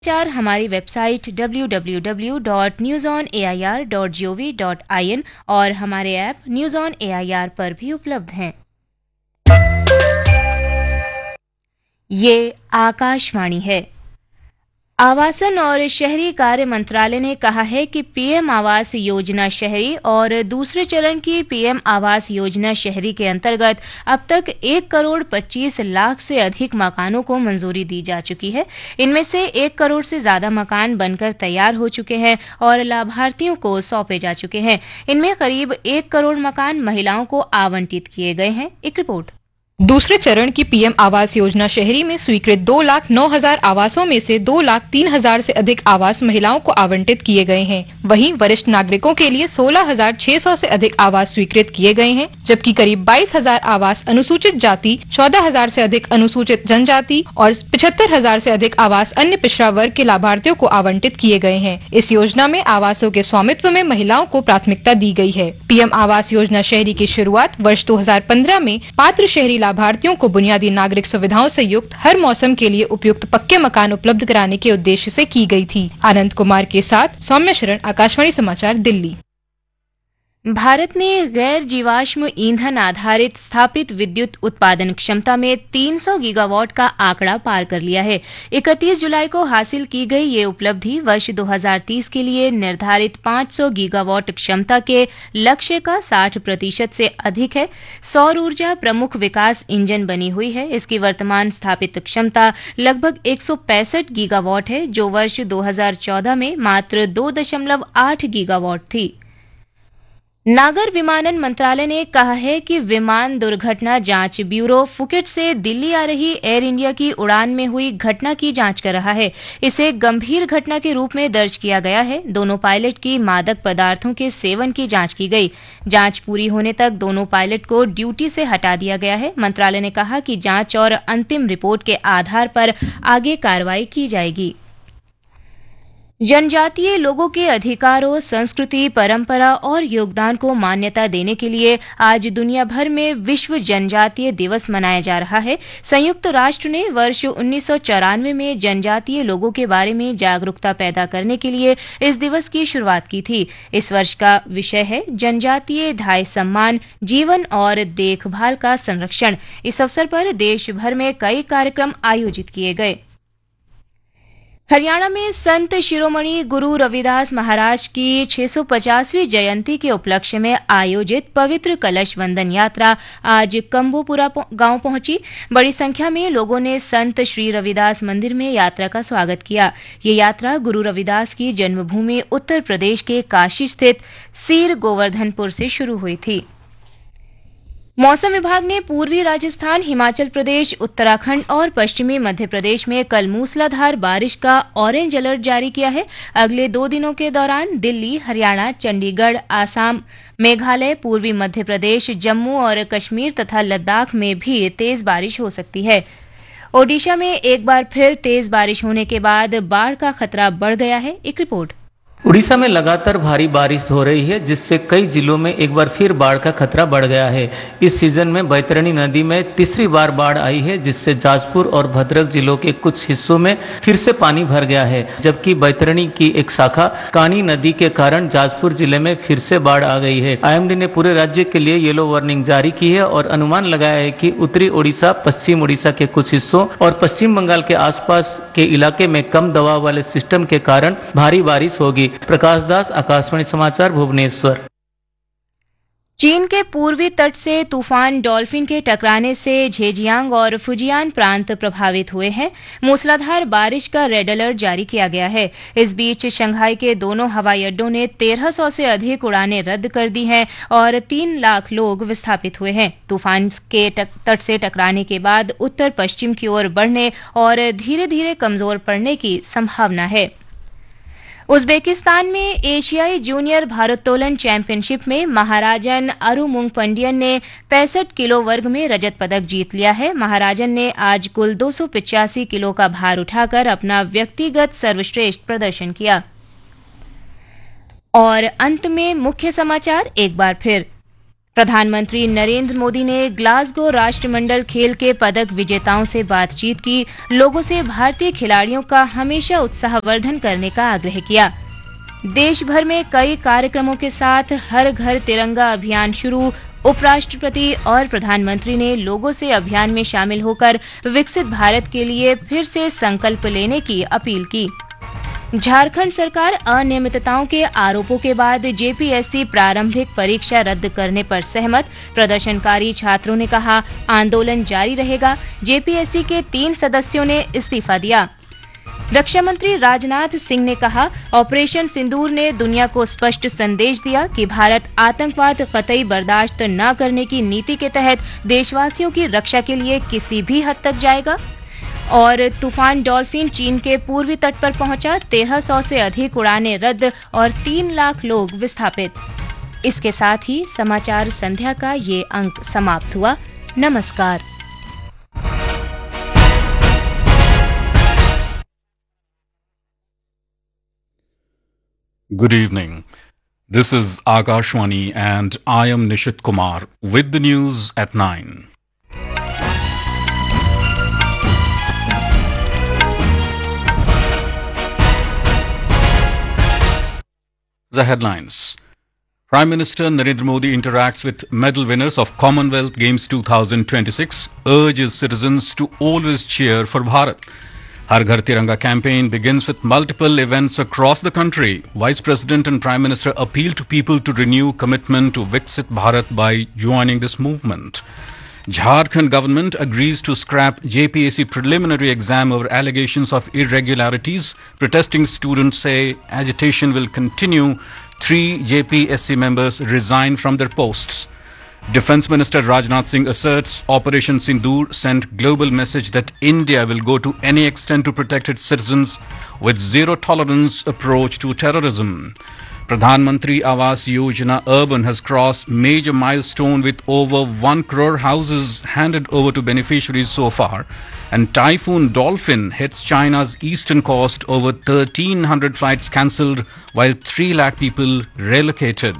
समाचार हमारी website www.newsonair.gov.in और हमारे ऐप न्यूज़ ऑन एआईआर पर भी उपलब्ध हैं। ये आकाशवाणी है। आवासन और शहरी कार्य मंत्रालय ने कहा है कि पीएम आवास योजना शहरी और दूसरे चरण की पीएम आवास योजना शहरी के अंतर्गत अब तक 1,25,00,000 से अधिक मकानों को मंजूरी दी जा चुकी है। इनमें से 1 करोड़ से ज्यादा मकान बनकर तैयार हो चुके हैं और लाभार्थियों को सौंपे जा चुके हैं। इनमें करीब 1 करोड़ मकान महिलाओं को आवंटित किए गए हैं। एक रिपोर्ट। दूसरे चरण की पीएम आवास योजना शहरी में स्वीकृत 2,09,000 आवासों में से 2,03,000 से अधिक आवास महिलाओं को आवंटित किए गए हैं। वहीं वरिष्ठ नागरिकों के लिए 16,600 से अधिक आवास स्वीकृत किए गए हैं, जबकि करीब 22,000 आवास अनुसूचित जाति, 14,000 से अधिक अनुसूचित जनजाति और 75,000 से अधिक आवास अन्य पिछड़ा वर्ग के लाभार्थियों को आवंटित किए गए हैं। इस योजना में आवासों के स्वामित्व में महिलाओं को प्राथमिकता दी गई है। पीएम आवास योजना शहरी की शुरुआत वर्ष 2015 में पात्र शहरी लाभार्थियों को बुनियादी नागरिक सुविधाओं से युक्त हर मौसम के लिए उपयुक्त पक्के मकान उपलब्ध कराने के उद्देश्य से की गई थी। आनंद कुमार के साथ सौम्य शरण, आकाशवाणी समाचार, दिल्ली। भारत ने गैर जीवाश्म ईंधन आधारित स्थापित विद्युत उत्पादन क्षमता में 300 गीगावाट का आंकड़ा पार कर लिया है। 31 जुलाई को हासिल की गई ये उपलब्धि वर्ष 2030 के लिए निर्धारित 500 गीगावाट क्षमता के लक्ष्य का 60% से अधिक है। सौर ऊर्जा प्रमुख विकास इंजन बनी हुई है। इसकी वर्तमान स्थापित क्षमता लगभग 165 गीगावाट है, जो वर्ष 2014 में मात्र 2.8 गीगावाट थी। नागर विमानन मंत्रालय ने कहा है कि विमान दुर्घटना जांच ब्यूरो फुकेट से दिल्ली आ रही एयर इंडिया की उड़ान में हुई घटना की जांच कर रहा है। इसे गंभीर घटना के रूप में दर्ज किया गया है। दोनों पायलट की मादक पदार्थों के सेवन की जांच की गई। जांच पूरी होने तक दोनों पायलट को ड्यूटी से हटा दिया गया है। मंत्रालय ने कहा कि जांच और अंतिम रिपोर्ट के आधार पर आगे कार्रवाई की जाएगी। जनजातीय लोगों के अधिकारों, संस्कृति, परंपरा और योगदान को मान्यता देने के लिए आज दुनिया भर में विश्व जनजातीय दिवस मनाया जा रहा है। संयुक्त राष्ट्र ने वर्ष 1994 में जनजातीय लोगों के बारे में जागरूकता पैदा करने के लिए इस दिवस की शुरुआत की थी। इस वर्ष का विषय है जनजातीय धाय सम्मान, जीवन और देखभाल का संरक्षण। इस अवसर पर देश भर में कई कार्यक्रम आयोजित किए गए। हरियाणा में संत शिरोमणि गुरु रविदास महाराज की 650वीं जयंती के उपलक्ष्य में आयोजित पवित्र कलश वंदन यात्रा आज कंबोपुरा गांव पहुंची। बड़ी संख्या में लोगों ने संत श्री रविदास मंदिर में यात्रा का स्वागत किया। ये यात्रा गुरु रविदास की जन्मभूमि उत्तर प्रदेश के काशी स्थित सीर गोवर्धनपुर से शुरू हुई थी। मौसम विभाग ने पूर्वी राजस्थान, हिमाचल प्रदेश, उत्तराखंड और पश्चिमी मध्य प्रदेश में कल मूसलाधार बारिश का ऑरेंज अलर्ट जारी किया है। अगले 2 दिनों के दौरान दिल्ली, हरियाणा, चंडीगढ़, आसाम, मेघालय, पूर्वी मध्य प्रदेश, जम्मू और कश्मीर तथा लद्दाख में भी तेज बारिश हो सकती है। ओडिशा में एक बार फिर तेज बारिश होने के बाद बाढ़ का खतरा बढ़ गया है। एक रिपोर्ट। उड़ीसा में लगातार भारी बारिश हो रही है, जिससे कई जिलों में एक बार फिर बाढ़ का खतरा बढ़ गया है। इस सीजन में बैतरणी नदी में तीसरी बार बाढ़ आई है, जिससे जाजपुर और भद्रक जिलों के कुछ हिस्सों में फिर से पानी भर गया है, जबकि बैतरणी की एक शाखा कानी नदी के कारण जाजपुर जिले में फिर से बाढ़ आ गई है। आईएमडी ने पूरे राज्य के लिए येलो वार्निंग जारी की है और अनुमान लगाया है कि उत्तरी ओडिशा, पश्चिम ओडिशा के कुछ हिस्सों और पश्चिम बंगाल के आसपास के इलाके में कम दबाव वाले सिस्टम के कारण भारी बारिश होगी। प्रकाश दास, आकाशवाणी समाचार, भुवनेश्वर। चीन के पूर्वी तट से तूफान डॉल्फिन के टकराने से झेजियांग और फुजियान प्रांत प्रभावित हुए हैं। मूसलाधार बारिश का रेड अलर्ट जारी किया गया है। इस बीच शंघाई के दोनों हवाई अड्डों ने 1300 से अधिक उड़ानें रद्द कर दी हैं और 3 लाख लोग विस्थापित हुए हैं। तूफान के तट से टकराने के बाद उत्तर पश्चिम की ओर बढ़ने और धीरे धीरे कमजोर पड़ने की संभावना है। उज्बेकिस्तान में एशियाई जूनियर भारोत्तोलन चैंपियनशिप में महाराजन अरुमुंग पंडियन ने 65 किलो वर्ग में रजत पदक जीत लिया है। महाराजन ने आज कुल 285 किलो का भार उठाकर अपना व्यक्तिगत सर्वश्रेष्ठ प्रदर्शन किया। और अंत में मुख्य समाचार एक बार फिर। प्रधानमंत्री नरेंद्र मोदी ने ग्लासगो राष्ट्रमंडल खेल के पदक विजेताओं से बातचीत की, लोगों से भारतीय खिलाड़ियों का हमेशा उत्साहवर्धन करने का आग्रह किया। देश भर में कई कार्यक्रमों के साथ हर घर तिरंगा अभियान शुरू, उपराष्ट्रपति और प्रधानमंत्री ने लोगों से अभियान में शामिल होकर विकसित भारत के लिए फिर से संकल्प लेने की अपील की। झारखंड सरकार अनियमितताओं के आरोपों के बाद जेपीएससी प्रारंभिक परीक्षा रद्द करने पर सहमत, प्रदर्शनकारी छात्रों ने कहा आंदोलन जारी रहेगा। जेपीएससी के 3 सदस्यों ने इस्तीफा दिया। रक्षा मंत्री राजनाथ सिंह ने कहा ऑपरेशन सिंदूर ने दुनिया को स्पष्ट संदेश दिया कि भारत आतंकवाद कतई बर्दाश्त न करने की नीति के तहत देशवासियों की रक्षा के लिए किसी भी हद तक जाएगा। और तूफान डॉल्फिन चीन के पूर्वी तट पर पहुंचा, 1300 से अधिक उड़ानें रद्द और 3 लाख लोग विस्थापित। इसके साथ ही समाचार संध्या का ये अंक समाप्त हुआ। नमस्कार। Good evening. This is Akashwani and I am Nishit Kumar with the news at 9. The headlines. Prime Minister Narendra Modi interacts with medal winners of Commonwealth Games 2026, urges citizens to always cheer for Bharat. Har Ghar Tiranga campaign begins with multiple events across the country. Vice President and Prime Minister appeal to people to renew commitment to Viksit Bharat by joining this movement. Jharkhand government agrees to scrap JPSC preliminary exam over allegations of irregularities. Protesting students say agitation will continue. 3 JPSC members resign from their posts. Defence Minister Rajnath Singh asserts Operation Sindoor sent global message that India will go to any extent to protect its citizens with zero tolerance approach to terrorism. Pradhan Mantri Awas Yojana Urban has crossed major milestone with over 1 crore houses handed over to beneficiaries so far. And Typhoon Dolphin hits China's eastern coast, over 1,300 flights cancelled while 3 lakh people relocated.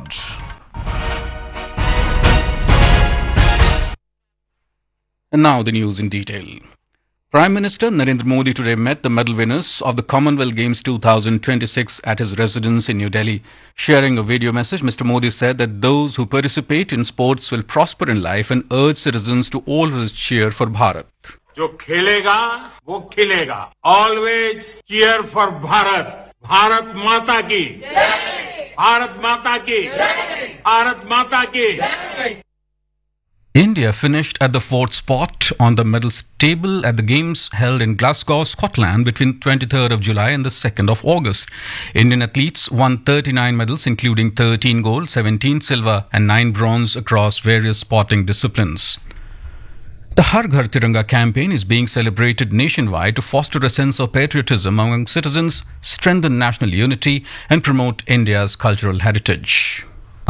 And now the news in detail. Prime Minister Narendra Modi today met the medal winners of the Commonwealth Games 2026 at his residence in New Delhi. Sharing a video message, Mr. Modi said that those who participate in sports will prosper in life and urged citizens to always cheer for Bharat. जो खेलेगा वो खिलेगा. Always cheer for Bharat. Bharat माता की. भारत माता की. भारत माता की. India finished at the 4th spot on the medals table at the Games held in Glasgow, Scotland between 23rd of July and the 2nd of August. Indian athletes won 39 medals including 13 gold, 17 silver and 9 bronze across various sporting disciplines. The Har Ghar Tiranga campaign is being celebrated nationwide to foster a sense of patriotism among citizens, strengthen national unity and promote India's cultural heritage.